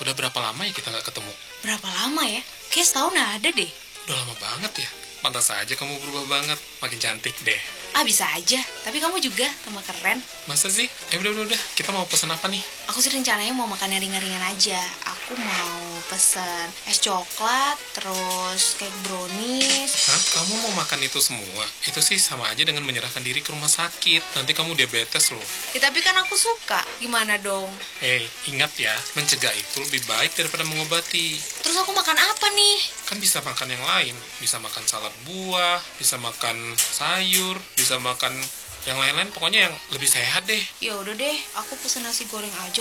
Udah berapa lama ya kita nggak ketemu? Berapa lama ya? Kayak setahun ada deh. Udah lama banget ya. Pantas aja kamu berubah banget. Makin cantik deh. Ah, bisa aja. Tapi kamu juga tambah keren. Masa sih? Udah. Kita mau pesen apa nih? Aku sih rencananya mau makan yang ringan-ringan aja. Aku mau pesen es coklat, terus cake brownies. Hah? Kamu mau makan itu semua? Itu sih sama aja dengan menyerahkan diri ke rumah sakit. Nanti kamu diabetes loh. Ya, tapi kan aku suka. Gimana dong? Ingat ya, mencegah itu lebih baik daripada mengobati. Terus aku makan apa nih? Kan bisa makan yang lain. Bisa makan salad buah, bisa makan sayur, bisa makan yang lain-lain. Pokoknya yang lebih sehat deh. Ya udah deh, aku pesen nasi goreng aja.